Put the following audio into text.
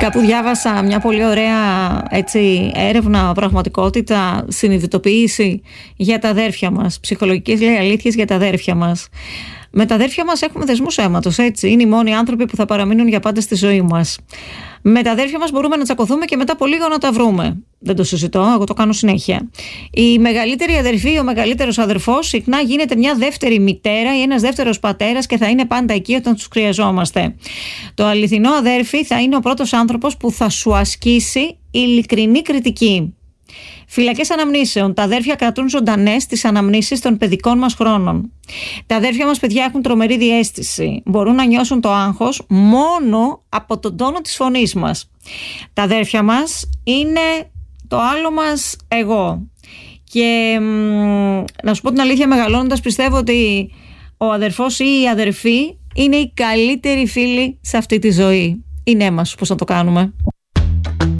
Κάπου διάβασα μια πολύ ωραία έρευνα, πραγματικότητα, συνειδητοποίηση για τα αδέρφια μας. Ψυχολογικές αλήθειες για τα αδέρφια μας. Με τα αδέρφια μας έχουμε δεσμούς αίματος, έτσι. Είναι οι μόνοι άνθρωποι που θα παραμείνουν για πάντα στη ζωή μας. Με τα αδέρφια μας μπορούμε να τσακωθούμε και μετά από λίγο να τα βρούμε. Δεν το συζητώ, εγώ το κάνω συνέχεια. Η μεγαλύτερη αδερφή, ο μεγαλύτερος αδερφός, συχνά γίνεται μια δεύτερη μητέρα ή ένας δεύτερος πατέρας και θα είναι πάντα εκεί όταν τους χρειαζόμαστε. Το αληθινό αδέρφι θα είναι ο πρώτος άνθρωπος που θα σου ασκήσει ειλικρινή κριτική. Φυλακές αναμνήσεων. Τα αδέρφια κρατούν ζωντανές τις αναμνήσεις των παιδικών μας χρόνων. Τα αδέρφια μας, παιδιά, έχουν τρομερή διαίσθηση. Μπορούν να νιώσουν το άγχος μόνο από τον τόνο της φωνής μας. Τα αδέρφια μας είναι το άλλο μας εγώ. Και να σου πω την αλήθεια, μεγαλώνοντας πιστεύω ότι ο αδερφός ή η αδερφή είναι οι καλύτεροι φίλοι σε αυτή τη ζωή. Είναι μας πώς να το κάνουμε.